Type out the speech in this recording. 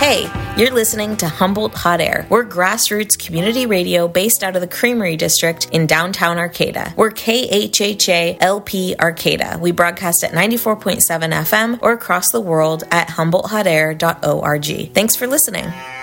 Hey, you're listening to Humboldt Hot Air. We're grassroots community radio based out of the Creamery District in downtown Arcata. We're KHHA LP Arcata. We broadcast at 94.7 FM or across the world at HumboldtHotAir.org. Thanks for listening.